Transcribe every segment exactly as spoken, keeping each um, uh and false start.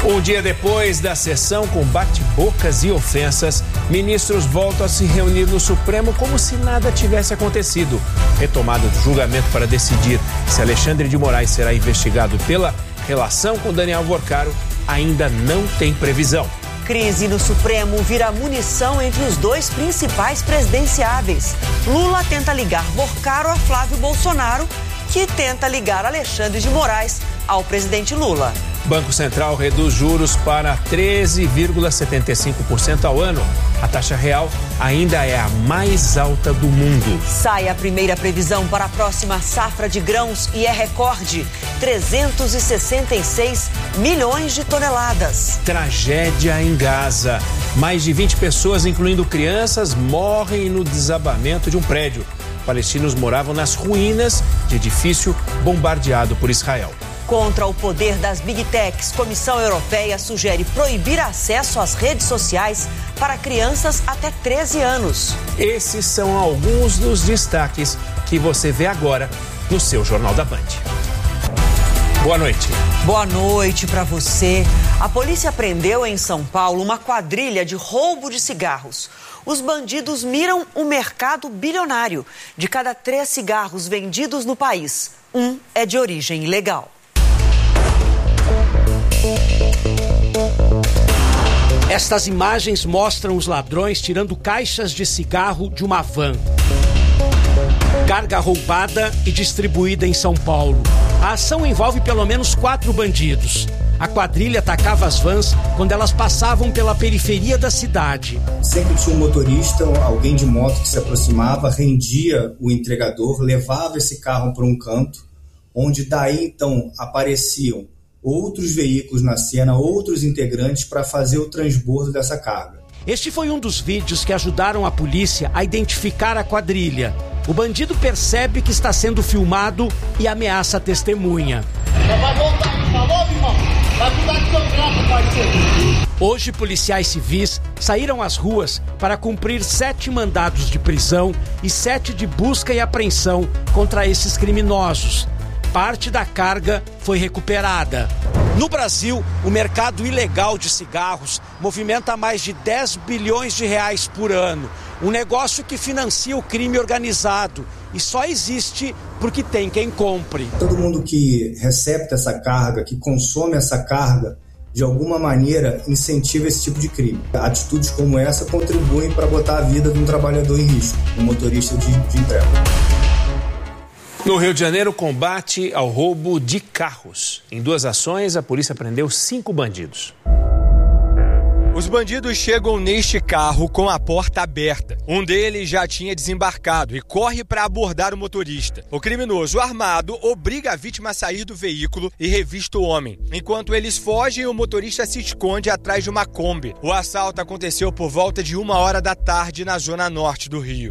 Um dia depois da sessão com bate-bocas e ofensas, ministros voltam a se reunir no Supremo como se nada tivesse acontecido. Retomada do julgamento para decidir se Alexandre de Moraes será investigado pela relação com Daniel Worcaro ainda não tem previsão. Crise no Supremo vira munição entre os dois principais presidenciáveis. Lula tenta ligar Worcaro a Flávio Bolsonaro, que tenta ligar Alexandre de Moraes ao presidente Lula. Banco Central reduz juros para treze vírgula setenta e cinco por cento ao ano. A taxa real ainda é a mais alta do mundo. Sai a primeira previsão para a próxima safra de grãos e é recorde: trezentos e sessenta e seis milhões de toneladas. Tragédia em Gaza. Mais de vinte pessoas, incluindo crianças, morrem no desabamento de um prédio. Palestinos moravam nas ruínas de edifício bombardeado por Israel. Contra o poder das Big Techs, Comissão Europeia sugere proibir acesso às redes sociais para crianças até treze anos. Esses são alguns dos destaques que você vê agora no seu Jornal da Band. Boa noite. Boa noite para você. A polícia prendeu em São Paulo uma quadrilha de roubo de cigarros. Os bandidos miram um mercado bilionário. De cada três cigarros vendidos no país, um é de origem ilegal. Estas imagens mostram os ladrões tirando caixas de cigarro de uma van. Carga roubada e distribuída em São Paulo. A ação envolve pelo menos quatro bandidos. A quadrilha atacava as vans quando elas passavam pela periferia da cidade. Sempre tinha um motorista, alguém de moto que se aproximava, rendia o entregador, levava esse carro para um canto, onde daí então apareciam outros veículos na cena, outros integrantes para fazer o transbordo dessa carga. Este foi um dos vídeos que ajudaram a polícia a identificar a quadrilha. O bandido percebe que está sendo filmado e ameaça a testemunha. Hoje, policiais civis saíram às ruas para cumprir sete mandados de prisão e sete de busca e apreensão contra esses criminosos. Parte da carga foi recuperada. No Brasil, o mercado ilegal de cigarros movimenta mais de dez bilhões de reais por ano. Um negócio que financia o crime organizado e só existe porque tem quem compre. Todo mundo que recebe essa carga, que consome essa carga, de alguma maneira incentiva esse tipo de crime. Atitudes como essa contribuem para botar a vida de um trabalhador em risco, um motorista de, de entrega. No Rio de Janeiro, combate ao roubo de carros. Em duas ações, a polícia prendeu cinco bandidos. Os bandidos chegam neste carro com a porta aberta. Um deles já tinha desembarcado e corre para abordar o motorista. O criminoso armado obriga a vítima a sair do veículo e revista o homem. Enquanto eles fogem, o motorista se esconde atrás de uma Kombi. O assalto aconteceu por volta de uma hora da tarde na zona norte do Rio.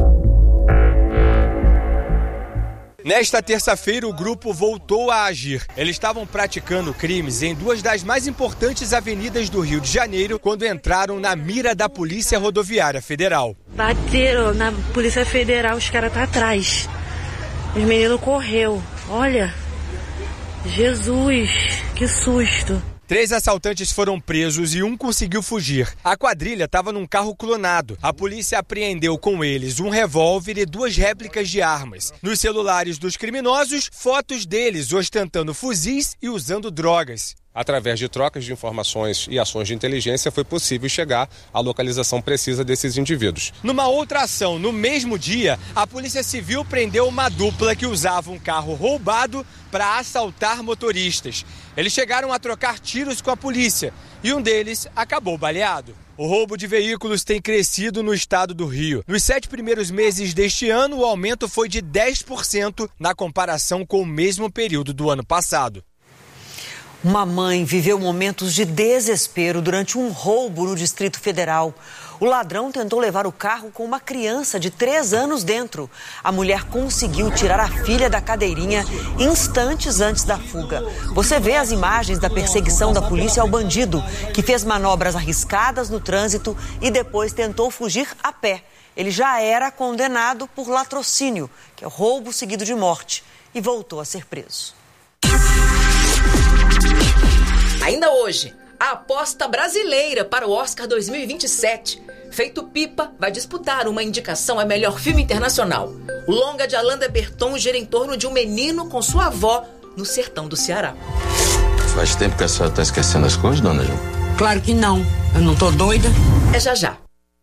Nesta terça-feira, o grupo voltou a agir. Eles estavam praticando crimes em duas das mais importantes avenidas do Rio de Janeiro quando entraram na mira da Polícia Rodoviária Federal. Bateram na Polícia Federal, os caras tá atrás. Os meninos correu. Olha, Jesus, que susto. Três assaltantes foram presos e um conseguiu fugir. A quadrilha estava num carro clonado. A polícia apreendeu com eles um revólver e duas réplicas de armas. Nos celulares dos criminosos, fotos deles ostentando fuzis e usando drogas. Através de trocas de informações e ações de inteligência, foi possível chegar à localização precisa desses indivíduos. Numa outra ação, no mesmo dia, a Polícia Civil prendeu uma dupla que usava um carro roubado para assaltar motoristas. Eles chegaram a trocar tiros com a polícia e um deles acabou baleado. O roubo de veículos tem crescido no estado do Rio. Nos sete primeiros meses deste ano, o aumento foi de dez por cento na comparação com o mesmo período do ano passado. Uma mãe viveu momentos de desespero durante um roubo no Distrito Federal. O ladrão tentou levar o carro com uma criança de três anos dentro. A mulher conseguiu tirar a filha da cadeirinha instantes antes da fuga. Você vê as imagens da perseguição da polícia ao bandido, que fez manobras arriscadas no trânsito e depois tentou fugir a pé. Ele já era condenado por latrocínio, que é roubo seguido de morte, e voltou a ser preso. Ainda hoje, a aposta brasileira para o Oscar dois mil e vinte e sete. Feito Pipa vai disputar uma indicação a melhor filme internacional. O longa de Alain de Botton gira em torno de um menino com sua avó no sertão do Ceará. Faz tempo que a senhora está esquecendo as coisas, dona Ju? Claro que não. Eu não tô doida. É já já.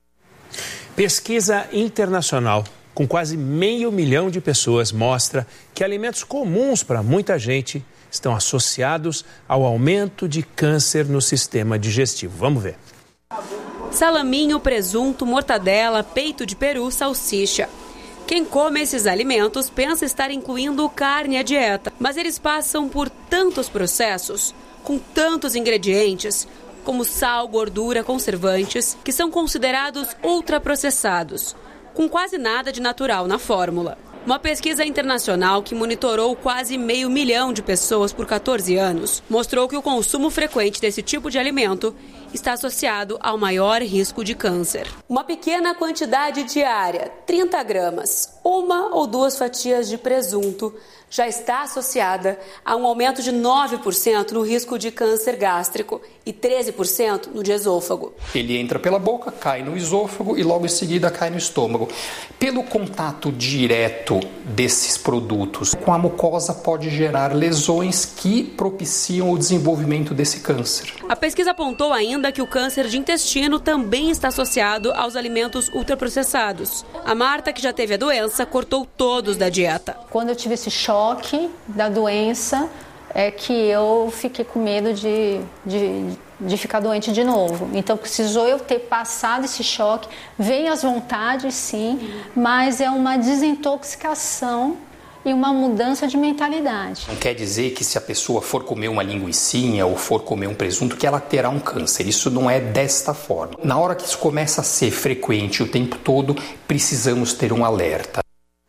Pesquisa internacional com quase meio milhão de pessoas mostra que alimentos comuns para muita gente estão associados ao aumento de câncer no sistema digestivo. Vamos ver. Salaminho, presunto, mortadela, peito de peru, salsicha. Quem come esses alimentos pensa estar incluindo carne à dieta, mas eles passam por tantos processos, com tantos ingredientes, como sal, gordura, conservantes, que são considerados ultraprocessados, com quase nada de natural na fórmula. Uma pesquisa internacional que monitorou quase meio milhão de pessoas por quatorze anos mostrou que o consumo frequente desse tipo de alimento está associado ao maior risco de câncer. Uma pequena quantidade diária, trinta gramas, uma ou duas fatias de presunto, já está associada a um aumento de nove por cento no risco de câncer gástrico e treze por cento no de esôfago. Ele entra pela boca, cai no esôfago e logo em seguida cai no estômago. Pelo contato direto desses produtos com a mucosa pode gerar lesões que propiciam o desenvolvimento desse câncer. A pesquisa apontou ainda que o câncer de intestino também está associado aos alimentos ultraprocessados. A Marta, que já teve a doença, cortou todos da dieta. Quando eu tive esse choque da doença, é que eu fiquei com medo de, de, de ficar doente de novo. Então precisou eu ter passado esse choque. Vem as vontades, sim, mas é uma desintoxicação e uma mudança de mentalidade. Não quer dizer que se a pessoa for comer uma linguicinha ou for comer um presunto que ela terá um câncer. Isso não é desta forma. Na hora que isso começa a ser frequente o tempo todo, precisamos ter um alerta.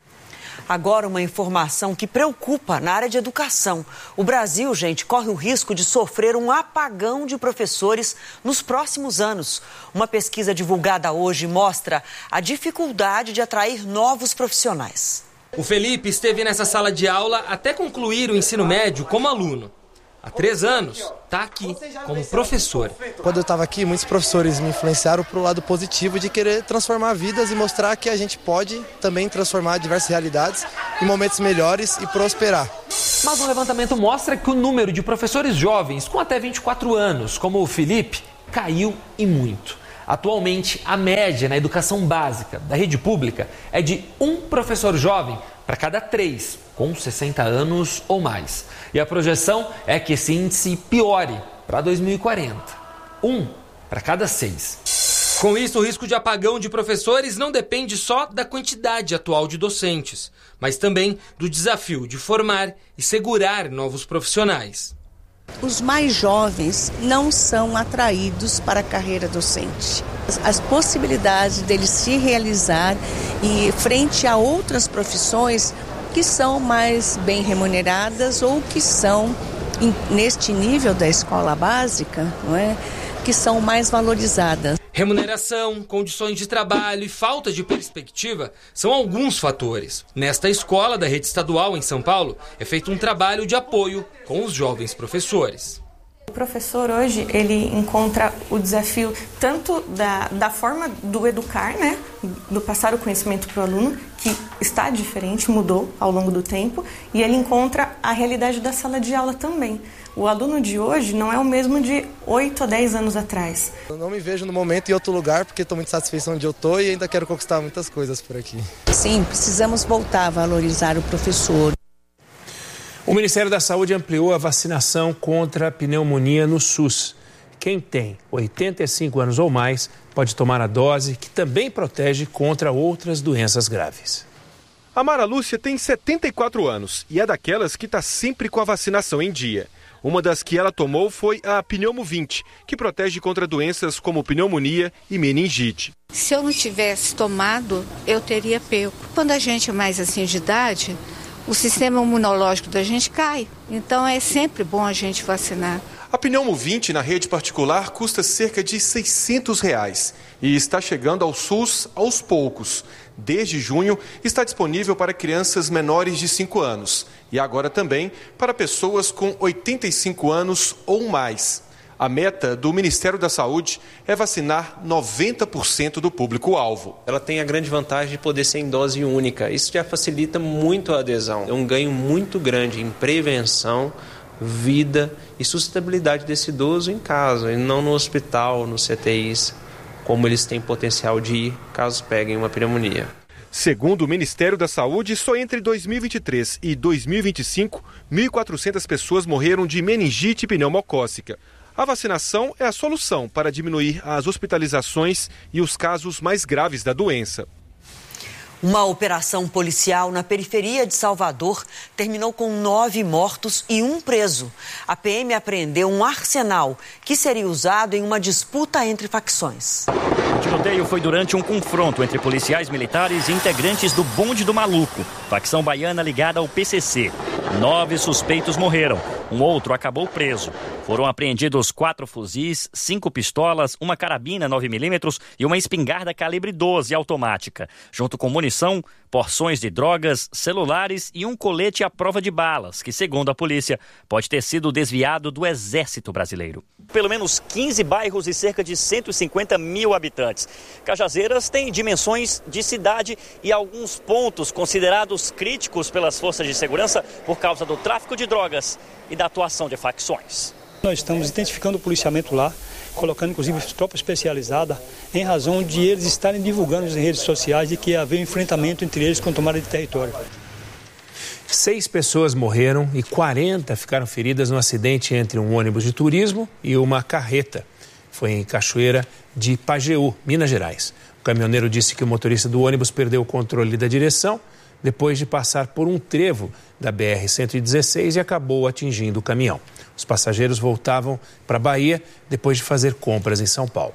Agora uma informação que preocupa na área de educação. O Brasil, gente, corre o risco de sofrer um apagão de professores nos próximos anos. Uma pesquisa divulgada hoje mostra a dificuldade de atrair novos profissionais. O Felipe esteve nessa sala de aula até concluir o ensino médio como aluno. Há três anos, está aqui como professor. Quando eu estava aqui, muitos professores me influenciaram para o lado positivo de querer transformar vidas e mostrar que a gente pode também transformar diversas realidades em momentos melhores e prosperar. Mas o levantamento mostra que o número de professores jovens com até vinte e quatro anos, como o Felipe, caiu e muito. Atualmente, a média na educação básica da rede pública é de um professor jovem para cada três, com sessenta anos ou mais. E a projeção é que esse índice piore para dois mil e quarenta. Um para cada seis. Com isso, o risco de apagão de professores não depende só da quantidade atual de docentes, mas também do desafio de formar e segurar novos profissionais. Os mais jovens não são atraídos para a carreira docente. As possibilidades deles se realizar e frente a outras profissões que são mais bem remuneradas ou que são, neste nível da escola básica, não é? Que são mais valorizadas. Remuneração, condições de trabalho e falta de perspectiva são alguns fatores. Nesta escola da rede estadual em São Paulo, é feito um trabalho de apoio com os jovens professores. O professor hoje, ele encontra o desafio tanto da, da forma do educar, né, do passar o conhecimento para o aluno, que está diferente, mudou ao longo do tempo, e ele encontra a realidade da sala de aula também. O aluno de hoje não é o mesmo de oito a dez anos atrás. Eu não me vejo no momento em outro lugar, porque estou muito satisfeito onde eu estou e ainda quero conquistar muitas coisas por aqui. Sim, precisamos voltar a valorizar o professor. O Ministério da Saúde ampliou a vacinação contra a pneumonia no SUS. Quem tem oitenta e cinco anos ou mais pode tomar a dose que também protege contra outras doenças graves. A Mara Lúcia tem setenta e quatro anos e é daquelas que está sempre com a vacinação em dia. Uma das que ela tomou foi a Pneumo vinte, que protege contra doenças como pneumonia e meningite. Se eu não tivesse tomado, eu teria pego. Quando a gente é mais assim de idade, o sistema imunológico da gente cai. Então é sempre bom a gente vacinar. A Pneumo vinte na rede particular custa cerca de seiscentos reais e está chegando ao SUS aos poucos. Desde junho, está disponível para crianças menores de cinco anos e agora também para pessoas com oitenta e cinco anos ou mais. A meta do Ministério da Saúde é vacinar noventa por cento do público-alvo. Ela tem a grande vantagem de poder ser em dose única. Isso já facilita muito a adesão. É um ganho muito grande em prevenção, vida e sustentabilidade desse idoso em casa, e não no hospital, no C T Is, como eles têm potencial de ir caso peguem uma pneumonia. Segundo o Ministério da Saúde, só entre dois mil e vinte e três e dois mil e vinte e cinco, mil e quatrocentas pessoas morreram de meningite pneumocócica. A vacinação é a solução para diminuir as hospitalizações e os casos mais graves da doença. Uma operação policial na periferia de Salvador terminou com nove mortos e um preso. A P M apreendeu um arsenal que seria usado em uma disputa entre facções. O tiroteio foi durante um confronto entre policiais militares e integrantes do Bonde do Maluco, facção baiana ligada ao P C C. Nove suspeitos morreram, um outro acabou preso. Foram apreendidos quatro fuzis, cinco pistolas, uma carabina nove milímetros e uma espingarda calibre doze automática, junto com munição, porções de drogas, celulares e um colete à prova de balas, que, segundo a polícia, pode ter sido desviado do Exército Brasileiro. Pelo menos quinze bairros e cerca de cento e cinquenta mil habitantes. Cajazeiras tem dimensões de cidade e alguns pontos considerados críticos pelas forças de segurança por causa do tráfico de drogas e da atuação de facções. Nós estamos intensificando o policiamento lá, colocando inclusive tropa especializada, em razão de eles estarem divulgando nas redes sociais de que havia um enfrentamento entre eles com tomada de território. Seis pessoas morreram e quarenta ficaram feridas no acidente entre um ônibus de turismo e uma carreta. Foi em Cachoeira de Pajeú, Minas Gerais. O caminhoneiro disse que o motorista do ônibus perdeu o controle da direção depois de passar por um trevo da B R cento e dezesseis e acabou atingindo o caminhão. Os passageiros voltavam para a Bahia depois de fazer compras em São Paulo.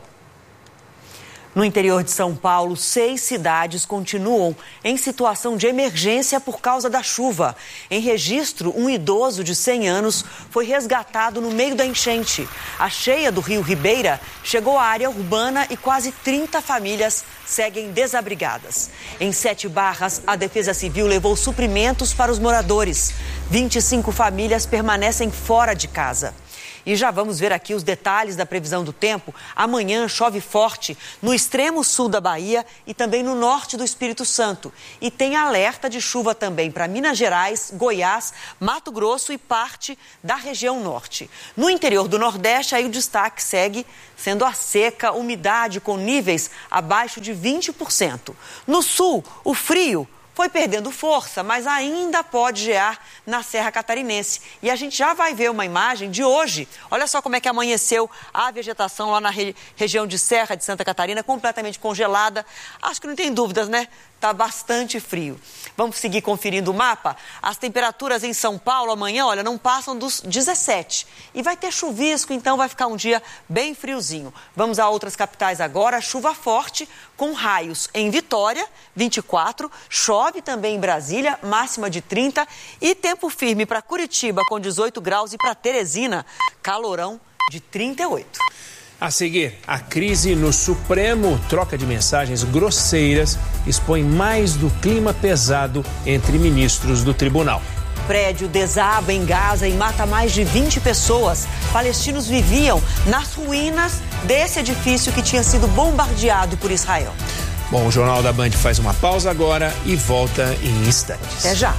No interior de São Paulo, seis cidades continuam em situação de emergência por causa da chuva. Em registro, um idoso de cem anos foi resgatado no meio da enchente. A cheia do rio Ribeira chegou à área urbana e quase trinta famílias seguem desabrigadas. Em Sete Barras, a Defesa Civil levou suprimentos para os moradores. vinte e cinco famílias permanecem fora de casa. E já vamos ver aqui os detalhes da previsão do tempo. Amanhã chove forte no extremo sul da Bahia e também no norte do Espírito Santo. E tem alerta de chuva também para Minas Gerais, Goiás, Mato Grosso e parte da região norte. No interior do Nordeste, aí o destaque segue sendo a seca, umidade com níveis abaixo de vinte por cento. No sul, o frio foi perdendo força, mas ainda pode gear na Serra Catarinense. E a gente já vai ver uma imagem de hoje. Olha só como é que amanheceu a vegetação lá na re- região de Serra de Santa Catarina, completamente congelada. Acho que não tem dúvidas, né? Está bastante frio. Vamos seguir conferindo o mapa? As temperaturas em São Paulo amanhã, olha, não passam dos dezessete. E vai ter chuvisco, então vai ficar um dia bem friozinho. Vamos a outras capitais agora. Chuva forte com raios em Vitória, vinte e quatro. Chove também em Brasília, máxima de trinta. E tempo firme para Curitiba com dezoito graus e para Teresina, calorão de trinta e oito. A seguir, a crise no Supremo, troca de mensagens grosseiras, expõe mais do clima pesado entre ministros do tribunal. Prédio desaba em Gaza e mata mais de vinte pessoas. Palestinos viviam nas ruínas desse edifício que tinha sido bombardeado por Israel. Bom, o Jornal da Band faz uma pausa agora e volta em instantes. Até já.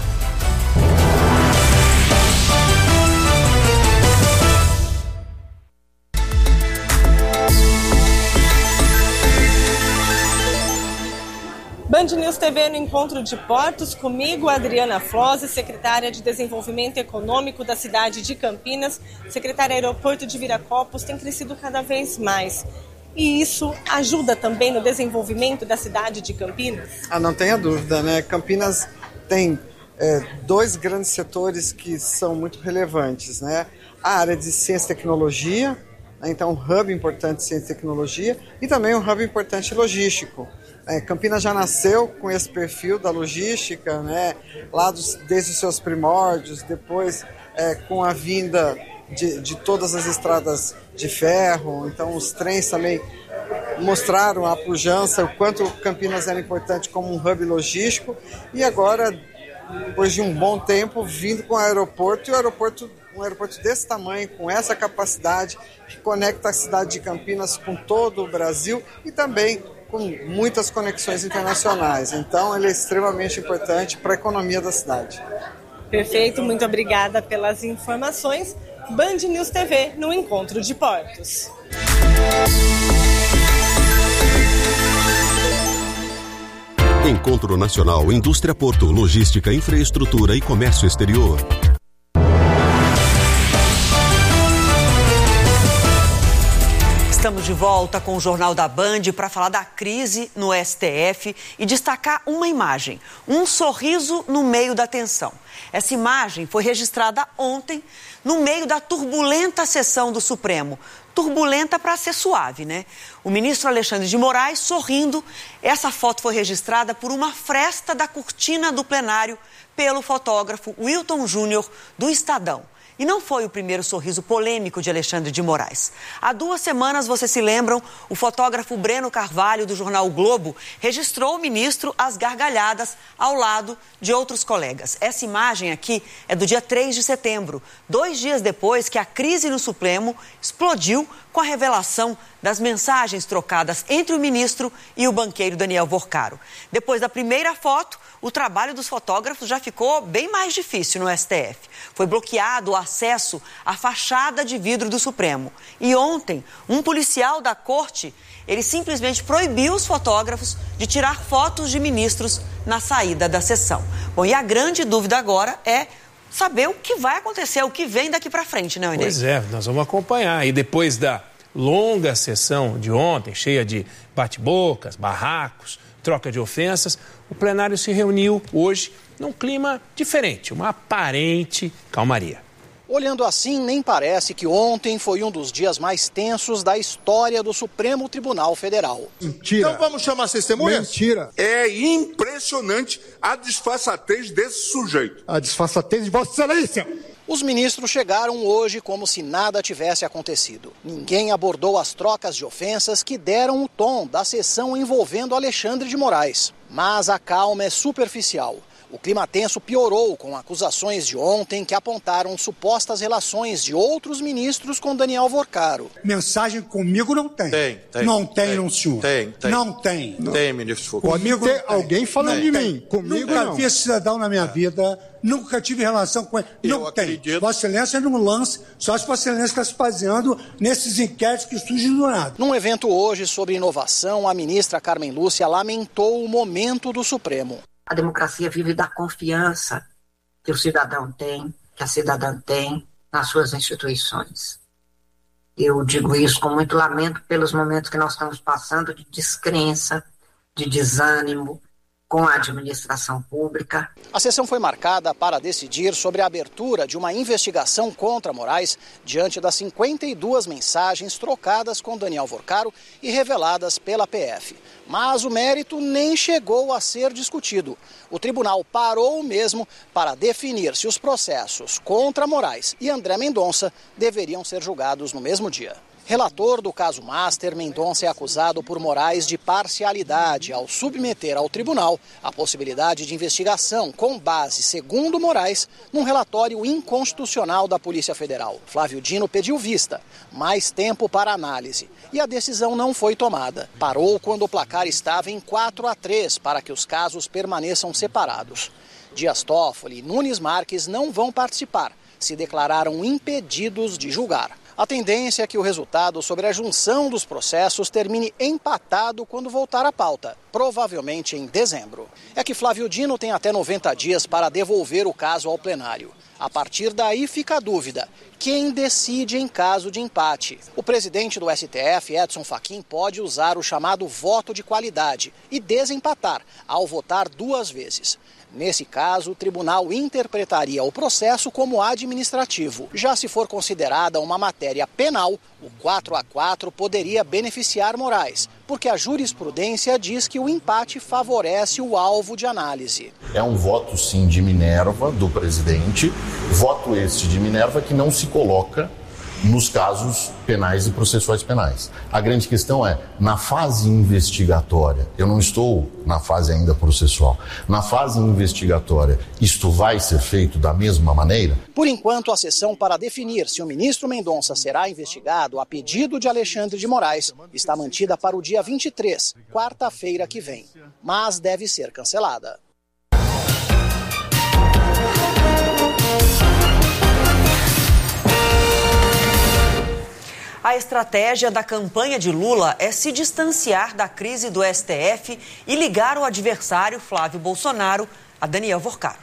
Band News T V no Encontro de Portos, comigo, Adriana Flose, secretária de Desenvolvimento Econômico da cidade de Campinas. Secretária Aeroporto de Viracopos tem crescido cada vez mais. E isso ajuda também no desenvolvimento da cidade de Campinas? Ah, não tenha dúvida, né? Campinas tem é, dois grandes setores que são muito relevantes, né? A área de ciência e tecnologia, né? Então um hub importante de ciência e tecnologia, e também um hub importante logístico. É, Campinas já nasceu com esse perfil da logística, né, lá dos, desde os seus primórdios, depois é, com a vinda de, de todas as estradas de ferro, então os trens também mostraram a pujança, o quanto Campinas era importante como um hub logístico, e agora, depois de um bom tempo, vindo com o aeroporto, e o aeroporto um aeroporto desse tamanho, com essa capacidade, que conecta a cidade de Campinas com todo o Brasil e também com muitas conexões internacionais. Então, ele é extremamente importante para a economia da cidade. Perfeito, muito obrigada pelas informações. Band News T V no Encontro de Portos. Encontro Nacional Indústria Porto, Logística, Infraestrutura e Comércio Exterior. Estamos de volta com o Jornal da Band para falar da crise no S T F e destacar uma imagem, um sorriso no meio da tensão. Essa imagem foi registrada ontem no meio da turbulenta sessão do Supremo. Turbulenta para ser suave, né? O ministro Alexandre de Moraes sorrindo. Essa foto foi registrada por uma fresta da cortina do plenário pelo fotógrafo Wilton Júnior do Estadão. E não foi o primeiro sorriso polêmico de Alexandre de Moraes. Há duas semanas, vocês se lembram, o fotógrafo Breno Carvalho, do jornal o Globo, registrou o ministro às gargalhadas ao lado de outros colegas. Essa imagem aqui é do dia três de setembro, dois dias depois que a crise no Supremo explodiu com a revelação das mensagens trocadas entre o ministro e o banqueiro Daniel Vorcaro. Depois da primeira foto, o trabalho dos fotógrafos já ficou bem mais difícil no S T F. Foi bloqueado o acesso à fachada de vidro do Supremo. E ontem, um policial da corte, ele simplesmente proibiu os fotógrafos de tirar fotos de ministros na saída da sessão. Bom, e a grande dúvida agora é saber o que vai acontecer, o que vem daqui para frente, não é, Inês? Pois é, nós vamos acompanhar. E depois da longa sessão de ontem, cheia de bate-bocas, barracos, troca de ofensas, o plenário se reuniu hoje num clima diferente, uma aparente calmaria. Olhando assim, nem parece que ontem foi um dos dias mais tensos da história do Supremo Tribunal Federal. Mentira. Então vamos chamar as testemunhas? Mentira. É impressionante a disfarçatez desse sujeito. A disfarçatez de Vossa Excelência. Os ministros chegaram hoje como se nada tivesse acontecido. Ninguém abordou as trocas de ofensas que deram o tom da sessão envolvendo Alexandre de Moraes. Mas a calma é superficial. O clima tenso piorou com acusações de ontem que apontaram supostas relações de outros ministros com Daniel Vorcaro. Mensagem comigo não tem. Tem, tem. Não tem, não, senhor. Tem, tem. Não tem. Não. Tem, ministro Foucault. Comigo tem alguém falando de mim. Comigo Nunca não. vi esse cidadão na minha é. vida, nunca tive relação com ele. Eu não acredito. tem. Vossa Excelência não lança, só se Vossa Excelência está se baseando nesses inquéritos que surgem do nada. Num evento hoje sobre inovação, a ministra Carmen Lúcia lamentou o momento do Supremo. A democracia vive da confiança que o cidadão tem, que a cidadã tem nas suas instituições. Eu digo isso com muito lamento pelos momentos que nós estamos passando de descrença, de desânimo com a administração pública. A sessão foi marcada para decidir sobre a abertura de uma investigação contra Moraes diante das cinquenta e duas mensagens trocadas com Daniel Vorcaro e reveladas pela P F. Mas o mérito nem chegou a ser discutido. O tribunal parou mesmo para definir se os processos contra Moraes e André Mendonça deveriam ser julgados no mesmo dia. Relator do caso Master, Mendonça é acusado por Moraes de parcialidade ao submeter ao tribunal a possibilidade de investigação com base, segundo Moraes, num relatório inconstitucional da Polícia Federal. Flávio Dino pediu vista, mais tempo para análise, e a decisão não foi tomada. Parou quando o placar estava em quatro a três para que os casos permaneçam separados. Dias Toffoli e Nunes Marques não vão participar, se declararam impedidos de julgar. A tendência é que o resultado sobre a junção dos processos termine empatado quando voltar à pauta, provavelmente em dezembro. É que Flávio Dino tem até noventa dias para devolver o caso ao plenário. A partir daí fica a dúvida: quem decide em caso de empate? O presidente do S T F, Edson Fachin, pode usar o chamado voto de qualidade e desempatar ao votar duas vezes. Nesse caso, o tribunal interpretaria o processo como administrativo. Já se for considerada uma matéria penal, o quatro a quatro poderia beneficiar Moraes, porque a jurisprudência diz que o empate favorece o alvo de análise. É um voto, sim, de Minerva, do presidente, voto este de Minerva que não se coloca nos casos penais e processuais penais. A grande questão é, na fase investigatória, eu não estou na fase ainda processual, na fase investigatória, isto vai ser feito da mesma maneira? Por enquanto, a sessão para definir se o ministro Mendonça será investigado a pedido de Alexandre de Moraes está mantida para o dia vinte e três, quarta-feira que vem, mas deve ser cancelada. A estratégia da campanha de Lula é se distanciar da crise do S T F e ligar o adversário Flávio Bolsonaro a Daniel Vorcaro.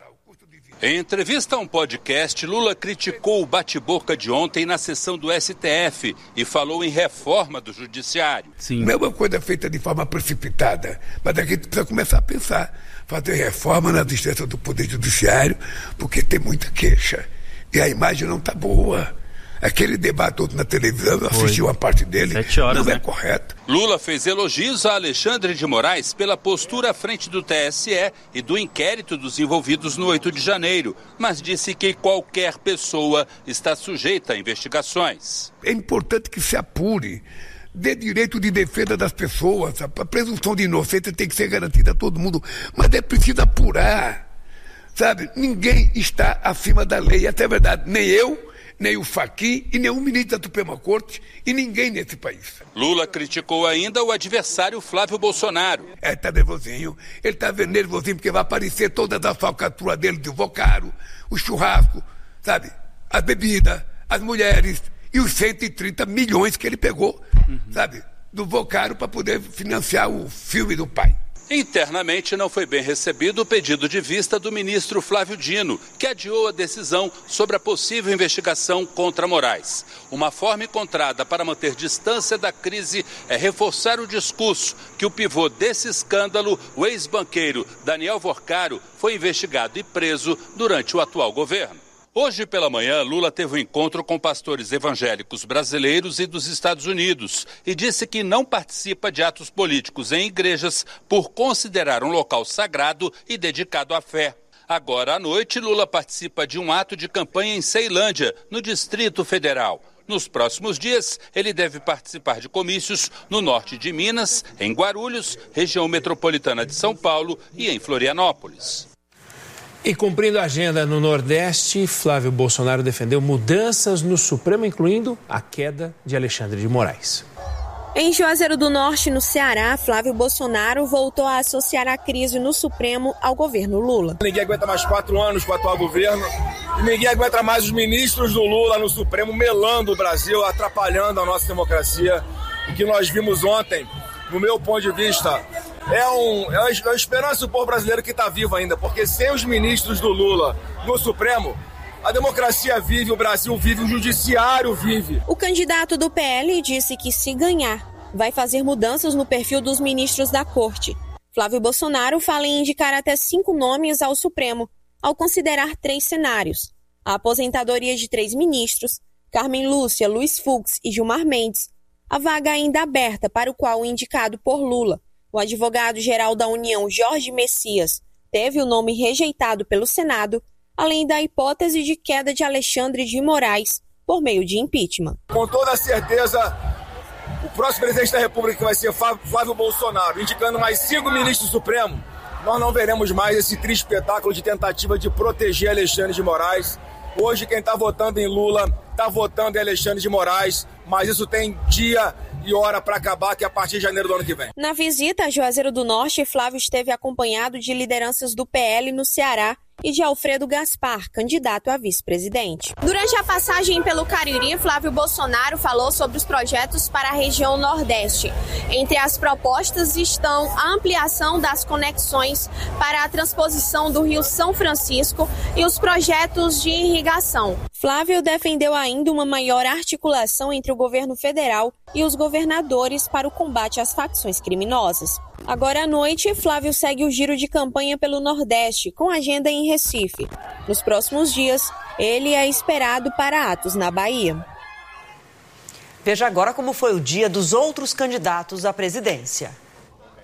Em entrevista a um podcast, Lula criticou o bate-boca de ontem na sessão do S T F e falou em reforma do judiciário. Sim. Não é uma coisa feita de forma precipitada, mas a gente precisa começar a pensar, fazer reforma na existência do Poder Judiciário, porque tem muita queixa e a imagem não está boa. Aquele debate todo na televisão, eu assisti uma parte dele, Sete horas, não é né? correto. Lula fez elogios a Alexandre de Moraes pela postura à frente do T S E e do inquérito dos envolvidos no oito de janeiro, mas disse que qualquer pessoa está sujeita a investigações. É importante que se apure, dê direito de defesa das pessoas, a presunção de inocência tem que ser garantida a todo mundo, mas é preciso apurar, sabe? Ninguém está acima da lei, essa é a verdade, nem eu, nem o Fachin e nenhum ministro da Suprema Corte e ninguém nesse país. Lula criticou ainda o adversário Flávio Bolsonaro. É, tá nervosinho, ele tá nervosinho porque vai aparecer toda a falcatrua dele de Vocaro, o churrasco, sabe, as bebidas, as mulheres e os cento e trinta milhões que ele pegou, uhum. sabe, do Vocaro para poder financiar o filme do pai. Internamente não foi bem recebido o pedido de vista do ministro Flávio Dino, que adiou a decisão sobre a possível investigação contra Moraes. Uma forma encontrada para manter distância da crise é reforçar o discurso que o pivô desse escândalo, o ex-banqueiro Daniel Vorcaro, foi investigado e preso durante o atual governo. Hoje pela manhã, Lula teve um encontro com pastores evangélicos brasileiros e dos Estados Unidos e disse que não participa de atos políticos em igrejas por considerar um local sagrado e dedicado à fé. Agora à noite, Lula participa de um ato de campanha em Ceilândia, no Distrito Federal. Nos próximos dias, ele deve participar de comícios no norte de Minas, em Guarulhos, região metropolitana de São Paulo e em Florianópolis. E cumprindo a agenda no Nordeste, Flávio Bolsonaro defendeu mudanças no Supremo, incluindo a queda de Alexandre de Moraes. Em Juazeiro do Norte, no Ceará, Flávio Bolsonaro voltou a associar a crise no Supremo ao governo Lula. Ninguém aguenta mais quatro anos com o atual governo e ninguém aguenta mais os ministros do Lula no Supremo melando o Brasil, atrapalhando a nossa democracia. O que nós vimos ontem, no meu ponto de vista, É, um, é uma esperança do povo brasileiro que está vivo ainda, porque sem os ministros do Lula no Supremo, a democracia vive, o Brasil vive, o judiciário vive. O candidato do P L disse que, se ganhar, vai fazer mudanças no perfil dos ministros da Corte. Flávio Bolsonaro fala em indicar até cinco nomes ao Supremo, ao considerar três cenários: a aposentadoria de três ministros, Carmen Lúcia, Luiz Fux e Gilmar Mendes, a vaga ainda aberta para o qual o indicado por Lula, o advogado-geral da União, Jorge Messias, teve o nome rejeitado pelo Senado, além da hipótese de queda de Alexandre de Moraes por meio de impeachment. Com toda certeza, o próximo presidente da República vai ser Flávio Bolsonaro, indicando mais cinco ministros do Supremo. Nós não veremos mais esse triste espetáculo de tentativa de proteger Alexandre de Moraes. Hoje quem está votando em Lula está votando em Alexandre de Moraes, mas isso tem dia e hora para acabar, que é a partir de janeiro do ano que vem. Na visita a Juazeiro do Norte, Flávio esteve acompanhado de lideranças do P L no Ceará e de Alfredo Gaspar, candidato a vice-presidente. Durante a passagem pelo Cariri, Flávio Bolsonaro falou sobre os projetos para a região Nordeste. Entre as propostas estão a ampliação das conexões para a transposição do Rio São Francisco e os projetos de irrigação. Flávio defendeu ainda uma maior articulação entre o governo federal e os governadores para o combate às facções criminosas. Agora à noite, Flávio segue o giro de campanha pelo Nordeste, com agenda em Recife. Nos próximos dias, ele é esperado para atos na Bahia. Veja agora como foi o dia dos outros candidatos à presidência.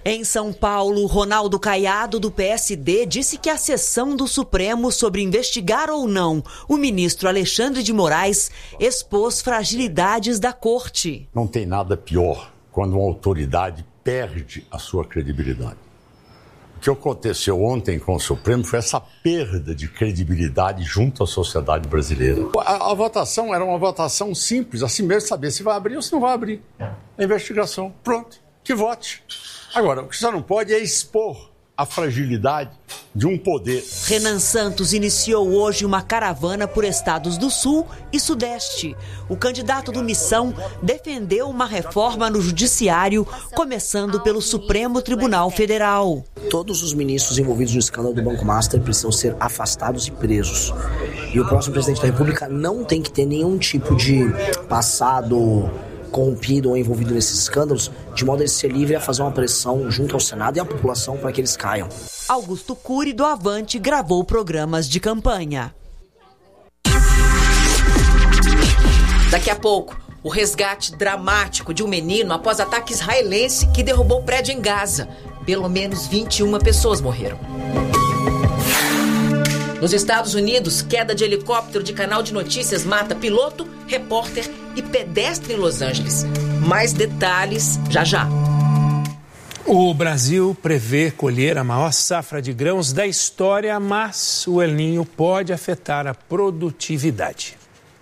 Em São Paulo, Ronaldo Caiado, do P S D, disse que a sessão do Supremo sobre investigar ou não o ministro Alexandre de Moraes expôs fragilidades da corte. Não tem nada pior quando uma autoridade perde a sua credibilidade. O que aconteceu ontem com o Supremo foi essa perda de credibilidade junto à sociedade brasileira. A, a votação era uma votação simples, assim mesmo, saber se vai abrir ou se não vai abrir a investigação. Pronto, que vote. Agora, o que você não pode é expor a fragilidade de um poder. Renan Santos iniciou hoje uma caravana por estados do Sul e Sudeste. O candidato do Missão defendeu uma reforma no Judiciário, começando pelo Supremo Tribunal Federal. Todos os ministros envolvidos no escândalo do Banco Master precisam ser afastados e presos. E o próximo presidente da República não tem que ter nenhum tipo de passado corrompido ou envolvido nesses escândalos, de modo a ele ser livre a fazer uma pressão junto ao Senado e à população para que eles caiam. Augusto Cury, do Avante, gravou programas de campanha. Daqui a pouco, o resgate dramático de um menino após ataque israelense que derrubou prédio em Gaza. Pelo menos vinte e uma pessoas morreram. Nos Estados Unidos, queda de helicóptero de canal de notícias mata piloto, repórter e pedestre em Los Angeles. Mais detalhes já já. O Brasil prevê colher a maior safra de grãos da história, mas o El Niño pode afetar a produtividade.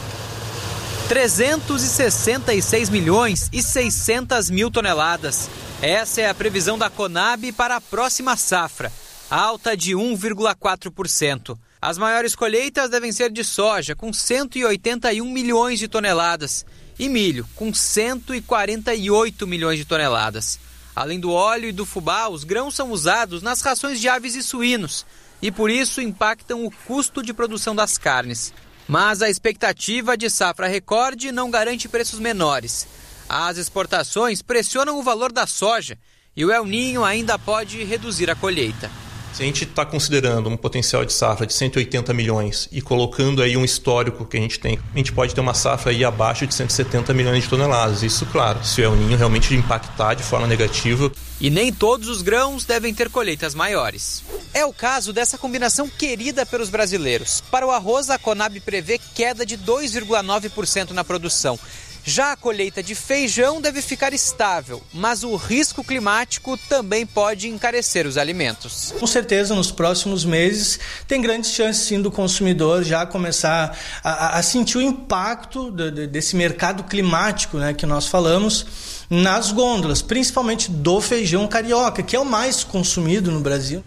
trezentos e sessenta e seis milhões e seiscentas mil toneladas. Essa é a previsão da Conab para a próxima safra, alta de um vírgula quatro por cento. As maiores colheitas devem ser de soja, com cento e oitenta e um milhões de toneladas, e milho, com cento e quarenta e oito milhões de toneladas. Além do óleo e do fubá, os grãos são usados nas rações de aves e suínos, e por isso impactam o custo de produção das carnes. Mas a expectativa de safra recorde não garante preços menores. As exportações pressionam o valor da soja, e o El Niño ainda pode reduzir a colheita. Se a gente está considerando um potencial de safra de cento e oitenta milhões e colocando aí um histórico que a gente tem, a gente pode ter uma safra aí abaixo de cento e setenta milhões de toneladas. Isso, claro, se o El Niño realmente impactar de forma negativa. E nem todos os grãos devem ter colheitas maiores. É o caso dessa combinação querida pelos brasileiros. Para o arroz, a Conab prevê queda de dois vírgula nove por cento na produção. Já a colheita de feijão deve ficar estável, mas o risco climático também pode encarecer os alimentos. Com certeza, nos próximos meses, tem grandes chances sim do consumidor já começar a, a sentir o impacto de, de, desse mercado climático, né, que nós falamos, nas gôndolas, principalmente do feijão carioca, que é o mais consumido no Brasil.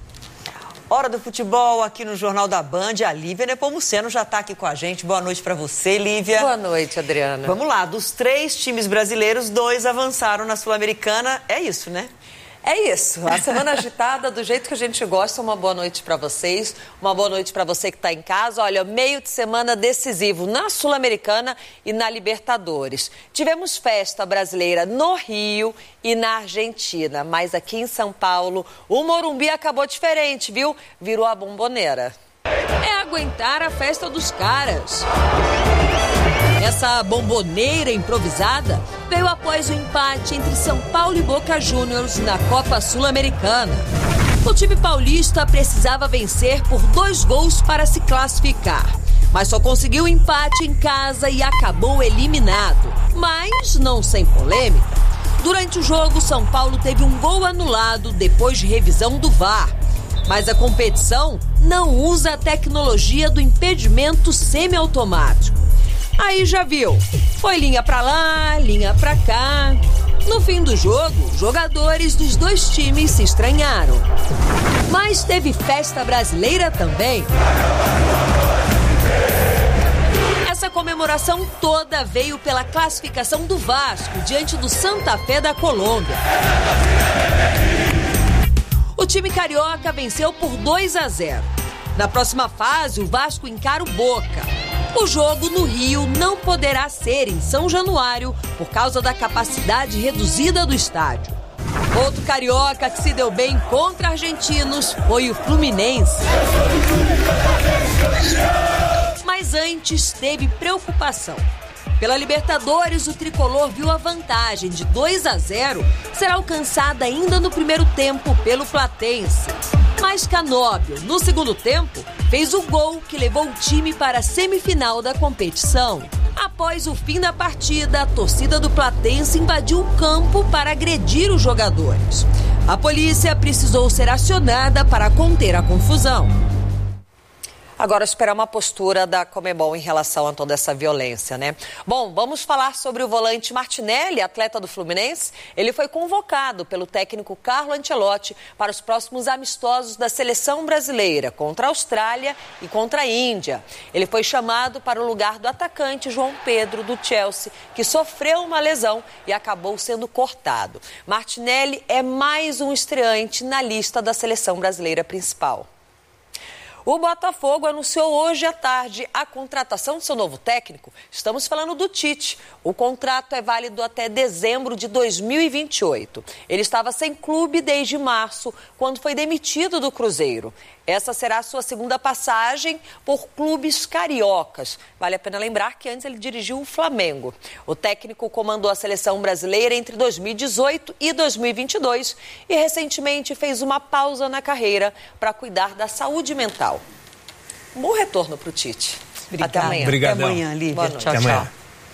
Hora do futebol aqui no Jornal da Band. A Lívia Nepomuceno já está aqui com a gente. Boa noite para você, Lívia. Boa noite, Adriana. Vamos lá, dos três times brasileiros, dois avançaram na Sul-Americana. É isso, né? É isso. A semana agitada, do jeito que a gente gosta. Uma boa noite para vocês. Uma boa noite para você que está em casa. Olha, meio de semana decisivo na Sul-Americana e na Libertadores. Tivemos festa brasileira no Rio e na Argentina. Mas aqui em São Paulo, o Morumbi acabou diferente, viu? Virou a Bomboneira. É aguentar a festa dos caras. Essa bomboneira improvisada veio após o empate entre São Paulo e Boca Juniors na Copa Sul-Americana. O time paulista precisava vencer por dois gols para se classificar, mas só conseguiu o empate em casa e acabou eliminado. Mas não sem polêmica. Durante o jogo, São Paulo teve um gol anulado depois de revisão do V A R. Mas a competição não usa a tecnologia do impedimento semiautomático. Aí já viu, foi linha pra lá, linha pra cá. No fim do jogo, jogadores dos dois times se estranharam. Mas teve festa brasileira também. Essa comemoração toda veio pela classificação do Vasco diante do Santa Fé da Colômbia. O time carioca venceu por dois a zero. Na próxima fase, o Vasco encara o Boca. O jogo no Rio não poderá ser em São Januário por causa da capacidade reduzida do estádio. Outro carioca que se deu bem contra argentinos foi o Fluminense. Mas antes teve preocupação. Pela Libertadores, o tricolor viu a vantagem de dois a zero ser alcançada ainda no primeiro tempo pelo Platense. Mas Canóbio, no segundo tempo, fez o gol que levou o time para a semifinal da competição. Após o fim da partida, a torcida do Platense invadiu o campo para agredir os jogadores. A polícia precisou ser acionada para conter a confusão. Agora, esperar uma postura da Conmebol em relação a toda essa violência, né? Bom, vamos falar sobre o volante Martinelli, atleta do Fluminense. Ele foi convocado pelo técnico Carlo Ancelotti para os próximos amistosos da seleção brasileira contra a Austrália e contra a Índia. Ele foi chamado para o lugar do atacante João Pedro, do Chelsea, que sofreu uma lesão e acabou sendo cortado. Martinelli é mais um estreante na lista da seleção brasileira principal. O Botafogo anunciou hoje à tarde a contratação de seu novo técnico. Estamos falando do Tite. O contrato é válido até dezembro de dois mil e vinte e oito. Ele estava sem clube desde março, quando foi demitido do Cruzeiro. Essa será a sua segunda passagem por clubes cariocas. Vale a pena lembrar que antes ele dirigiu o Flamengo. O técnico comandou a seleção brasileira entre dois mil e dezoito e dois mil e vinte e dois e recentemente fez uma pausa na carreira para cuidar da saúde mental. Um bom retorno para o Tite. Obrigada. Até amanhã. Obrigadão. Até amanhã, Lívia. Boa noite. Tchau, Até tchau. amanhã.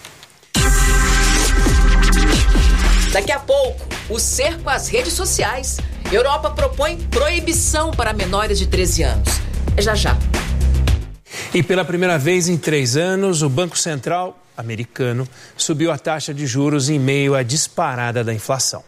Daqui a pouco, o cerco às redes sociais. Europa propõe proibição para menores de treze anos. É já já. E pela primeira vez em três anos, o Banco Central americano subiu a taxa de juros em meio à disparada da inflação.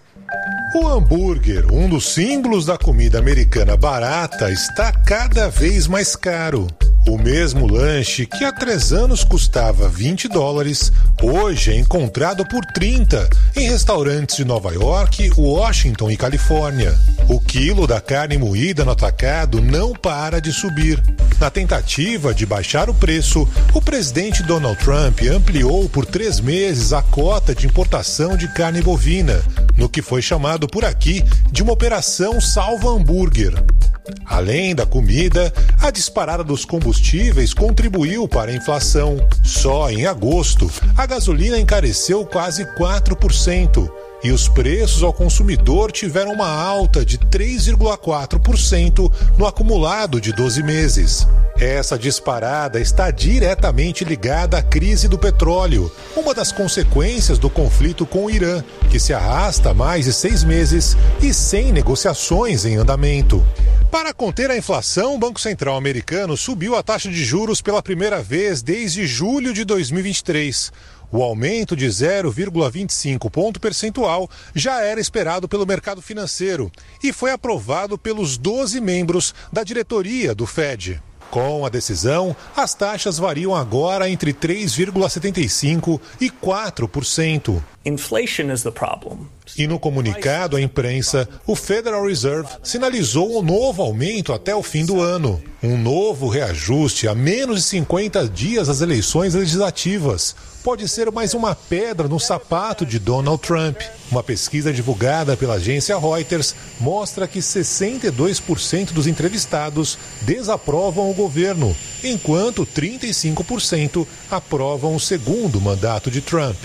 O hambúrguer, um dos símbolos da comida americana barata, está cada vez mais caro. O mesmo lanche que há três anos custava vinte dólares, hoje é encontrado por trinta em restaurantes de Nova York, Washington e Califórnia. O quilo da carne moída no atacado não para de subir. Na tentativa de baixar o preço, o presidente Donald Trump ampliou por três meses a cota de importação de carne bovina, no que foi chamado por aqui de uma operação salva hambúrguer. Além da comida, a disparada dos combustíveis contribuiu para a inflação. Só em agosto, a gasolina encareceu quase quatro por cento e os preços ao consumidor tiveram uma alta de três vírgula quatro por cento no acumulado de doze meses. Essa disparada está diretamente ligada à crise do petróleo, uma das consequências do conflito com o Irã, que se arrasta há mais de seis meses e sem negociações em andamento. Para conter a inflação, o Banco Central americano subiu a taxa de juros pela primeira vez desde julho de dois mil e vinte e três. O aumento de zero vírgula vinte e cinco ponto percentual já era esperado pelo mercado financeiro e foi aprovado pelos doze membros da diretoria do Fed. Com a decisão, as taxas variam agora entre três vírgula setenta e cinco por cento e quatro por cento. Inflation is the problem. E no comunicado à imprensa, o Federal Reserve sinalizou um novo aumento até o fim do ano. Um novo reajuste a menos de cinquenta dias das eleições legislativas. Pode ser mais uma pedra no sapato de Donald Trump. Uma pesquisa divulgada pela agência Reuters mostra que sessenta e dois por cento dos entrevistados desaprovam o governo, enquanto trinta e cinco por cento aprovam o segundo mandato de Trump.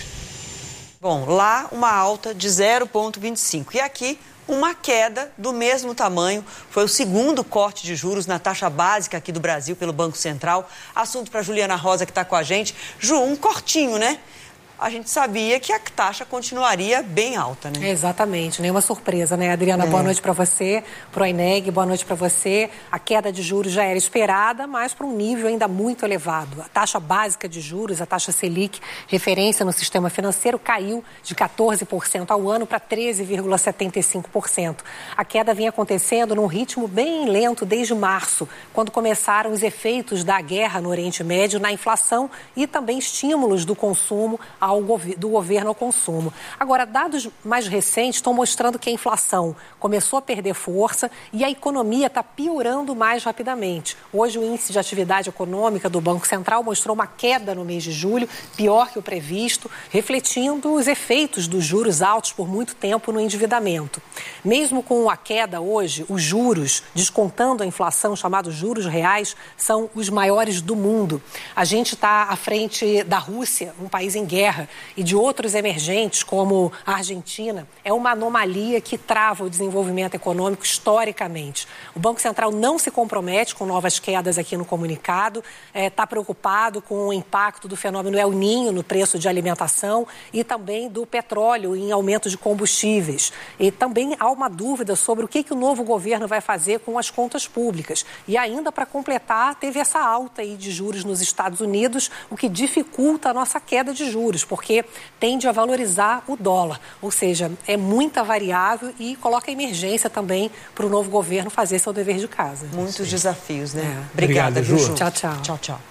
Bom, lá uma alta de zero vírgula vinte e cinco e aqui uma queda do mesmo tamanho. Foi o segundo corte de juros na taxa básica aqui do Brasil pelo Banco Central. Assunto para Juliana Rosa, que está com a gente. Ju, um cortinho, né? A gente sabia que a taxa continuaria bem alta, né? Exatamente, nenhuma surpresa, né, Adriana? É. Boa noite para você, pro Ineg, boa noite para você. A queda de juros já era esperada, mas para um nível ainda muito elevado. A taxa básica de juros, a taxa Selic, referência no sistema financeiro, caiu de quatorze por cento ao ano para treze vírgula setenta e cinco por cento. A queda vinha acontecendo num ritmo bem lento desde março, quando começaram os efeitos da guerra no Oriente Médio na inflação e também estímulos do consumo ao, do governo ao consumo. Agora, dados mais recentes estão mostrando que a inflação começou a perder força e a economia está piorando mais rapidamente. Hoje, o índice de atividade econômica do Banco Central mostrou uma queda no mês de julho, pior que o previsto, refletindo os efeitos dos juros altos por muito tempo no endividamento. Mesmo com a queda hoje, os juros, descontando a inflação, chamados juros reais, são os maiores do mundo. A gente está à frente da Rússia, um país em guerra, e de outros emergentes, como a Argentina. É uma anomalia que trava o desenvolvimento econômico historicamente. O Banco Central não se compromete com novas quedas aqui no comunicado, está é, preocupado com o impacto do fenômeno El Niño no preço de alimentação e também do petróleo em aumento de combustíveis. E também há uma dúvida sobre o que, que o novo governo vai fazer com as contas públicas. E ainda para completar, teve essa alta aí de juros nos Estados Unidos, o que dificulta a nossa queda de juros, porque tende a valorizar o dólar. Ou seja, é muita variável e coloca emergência também para o novo governo fazer seu dever de casa. Muitos Sim. desafios, né? É. Obrigada, Ju. Ju. Tchau, tchau. Tchau, tchau.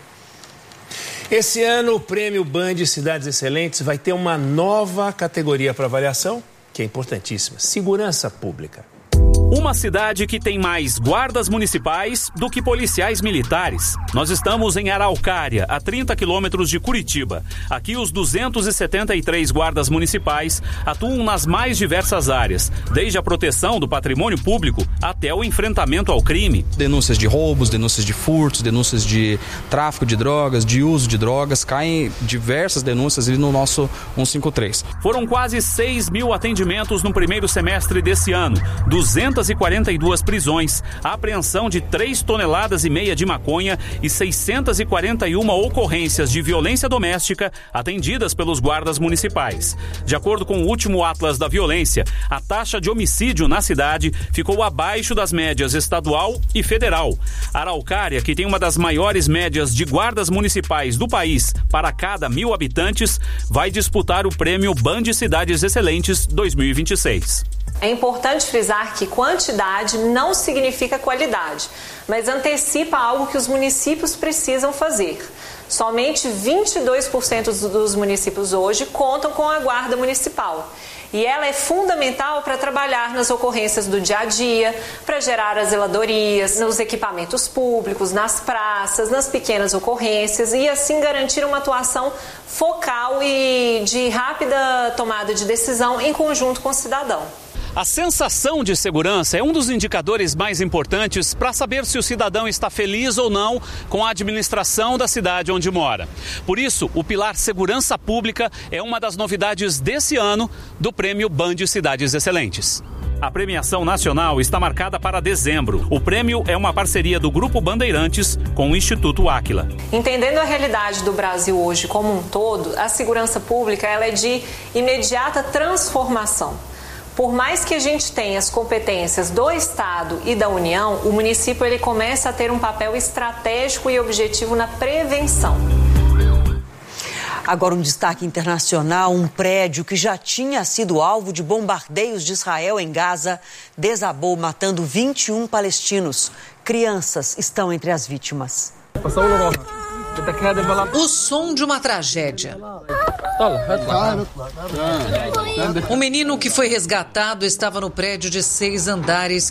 Esse ano, o Prêmio Band Cidades Excelentes vai ter uma nova categoria para avaliação, que é importantíssima: segurança pública. Uma cidade que tem mais guardas municipais do que policiais militares. Nós estamos em Araucária, a trinta quilômetros de Curitiba. Aqui, os duzentos e setenta e três guardas municipais atuam nas mais diversas áreas, desde a proteção do patrimônio público até o enfrentamento ao crime. Denúncias de roubos, denúncias de furtos, denúncias de tráfico de drogas, de uso de drogas, caem diversas denúncias ali no nosso cento e cinquenta e três. Foram quase seis mil atendimentos no primeiro semestre desse ano, duzentas e quarenta e duas prisões, a apreensão de três toneladas e meia de maconha e seiscentas e quarenta e uma ocorrências de violência doméstica atendidas pelos guardas municipais. De acordo com o último Atlas da Violência, a taxa de homicídio na cidade ficou abaixo das médias estadual e federal. Araucária, que tem uma das maiores médias de guardas municipais do país para cada mil habitantes, vai disputar o prêmio Band Cidades Excelentes dois mil e vinte e seis. É importante frisar que quantidade não significa qualidade, mas antecipa algo que os municípios precisam fazer. Somente vinte e dois por cento dos municípios hoje contam com a guarda municipal. E ela é fundamental para trabalhar nas ocorrências do dia a dia, para gerar as zeladorias, nos equipamentos públicos, nas praças, nas pequenas ocorrências e assim garantir uma atuação focal e de rápida tomada de decisão em conjunto com o cidadão. A sensação de segurança é um dos indicadores mais importantes para saber se o cidadão está feliz ou não com a administração da cidade onde mora. Por isso, o pilar Segurança Pública é uma das novidades desse ano do Prêmio Band Cidades Excelentes. A premiação nacional está marcada para dezembro. O prêmio é uma parceria do Grupo Bandeirantes com o Instituto Áquila. Entendendo a realidade do Brasil hoje como um todo, a segurança pública ela é de imediata transformação. Por mais que a gente tenha as competências do Estado e da União, o município ele começa a ter um papel estratégico e objetivo na prevenção. Agora um destaque internacional: um prédio que já tinha sido alvo de bombardeios de Israel em Gaza desabou, matando vinte e um palestinos. Crianças estão entre as vítimas. O som de uma tragédia. Um menino que foi resgatado estava no prédio de seis andares